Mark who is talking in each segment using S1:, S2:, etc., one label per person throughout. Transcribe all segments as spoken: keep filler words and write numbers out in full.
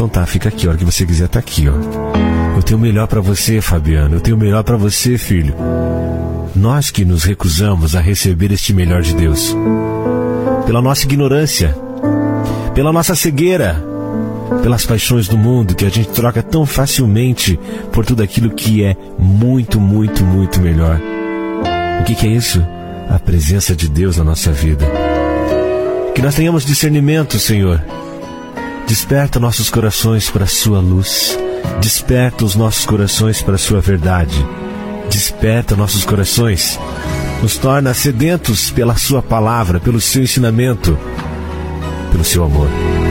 S1: Então tá, fica aqui, a hora que você quiser tá aqui, ó. Eu tenho o melhor pra você, Fabiano. Eu tenho o melhor pra você, filho. Nós que nos recusamos a receber este melhor de Deus, pela nossa ignorância, pela nossa cegueira, pelas paixões do mundo que a gente troca tão facilmente por tudo aquilo que é muito, muito, muito melhor. O que que é isso? A presença de Deus na nossa vida. Que nós tenhamos discernimento, Senhor. Desperta nossos corações para a sua luz. Desperta os nossos corações para a sua verdade. Desperta nossos corações. Nos torna sedentos pela sua palavra, pelo seu ensinamento, pelo seu amor.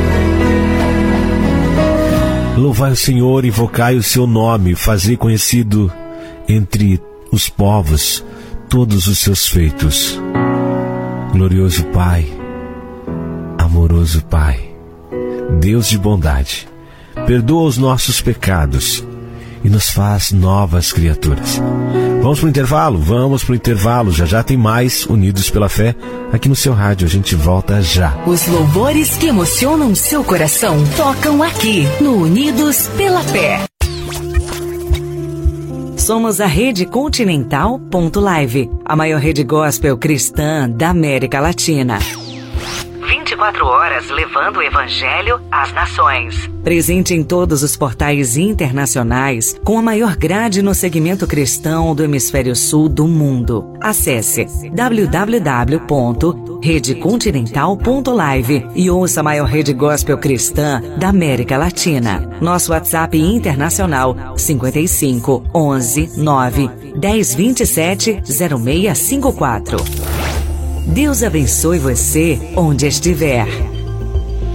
S1: Louvai o Senhor, invocai o seu nome, fazei conhecido entre os povos todos os seus feitos. Glorioso Pai, amoroso Pai, Deus de bondade, perdoa os nossos pecados e nos faz novas criaturas. Vamos para o intervalo? Vamos para o intervalo. Já já tem mais Unidos pela Fé aqui no seu rádio. A gente volta já.
S2: Os louvores que emocionam seu coração tocam aqui no Unidos pela Fé. Somos a Rede Continental ponto live, a maior rede gospel cristã da América Latina. vinte e quatro horas levando o Evangelho às nações. Presente em todos os portais internacionais, com a maior grade no segmento cristão do hemisfério sul do mundo. Acesse w w w ponto rede continental ponto live e ouça a maior rede gospel cristã da América Latina. Nosso WhatsApp internacional cinquenta e cinco, onze, nove, dez, vinte e sete, zero seis cinco quatro. Deus abençoe você onde estiver.